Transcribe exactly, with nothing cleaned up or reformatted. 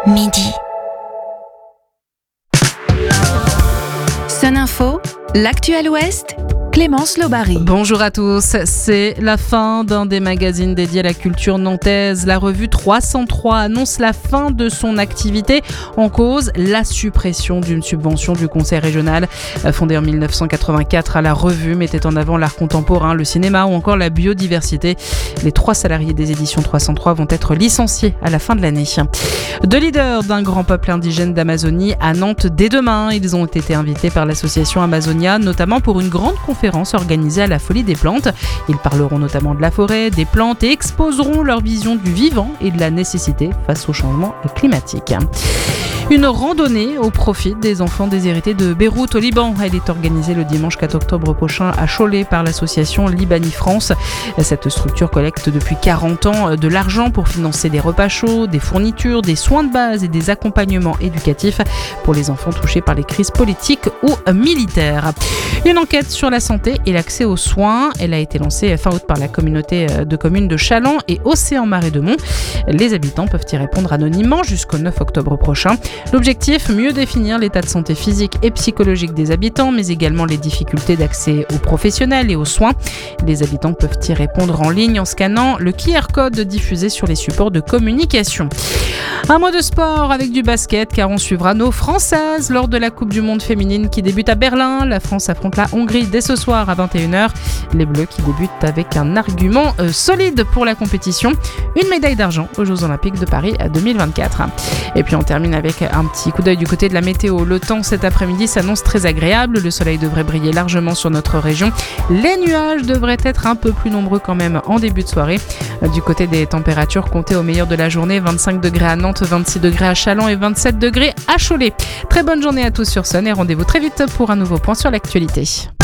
midi. Sun Info, l'actuel Ouest, Clémence Lobary. Bonjour à tous, c'est la fin d'un des magazines dédiés à la culture nantaise. La revue trois cent trois annonce la fin de son activité. En cause, la suppression d'une subvention du conseil régional. Fondée en dix-neuf cent quatre-vingt-quatre, la revue mettait en avant l'art contemporain, le cinéma ou encore la biodiversité. Les trois salariés des éditions trois cent trois vont être licenciés à la fin de l'année. Deux leaders d'un grand peuple indigène d'Amazonie à Nantes dès demain. Ils ont été invités par l'association Amazonia, notamment pour une grande conférence organisée à la Folie des Plantes. Ils parleront notamment de la forêt, des plantes et exposeront leur vision du vivant et de la nécessité face au changement climatique. Une randonnée au profit des enfants déshérités de Beyrouth au Liban. Elle est organisée le dimanche quatre octobre prochain à Cholet par l'association Libani France. Cette structure collecte depuis quarante ans de l'argent pour financer des repas chauds, des fournitures, des soins de base et des accompagnements éducatifs pour les enfants touchés par les crises politiques ou militaires. Une enquête sur la santé et l'accès aux soins. Elle a été lancée fin août par la communauté de communes de Chaland et Océan-Marais de Mont. Les habitants peuvent y répondre anonymement jusqu'au neuf octobre prochain. L'objectif, mieux définir l'état de santé physique et psychologique des habitants, mais également les difficultés d'accès aux professionnels et aux soins. Les habitants peuvent y répondre en ligne en scannant le Q R code diffusé sur les supports de communication. Un mot de sport avec du basket, car on suivra nos Françaises lors de la Coupe du Monde féminine qui débute à Berlin. La France affronte la Hongrie dès ce soir à vingt et une heures. Les Bleus qui débutent avec un argument euh, solide pour la compétition. Une médaille d'argent aux Jeux Olympiques de Paris deux mille vingt-quatre. Et puis on termine avec un petit coup d'œil du côté de la météo. Le temps cet après-midi s'annonce très agréable. Le soleil devrait briller largement sur notre région. Les nuages devraient être un peu plus nombreux quand même en début de soirée. Du côté des températures, comptez au meilleur de la journée, vingt-cinq degrés à Nantes, vingt-six degrés à Châlons et vingt-sept degrés à Cholet. Très bonne journée à tous sur Sun et rendez-vous très vite pour un nouveau point sur l'actualité.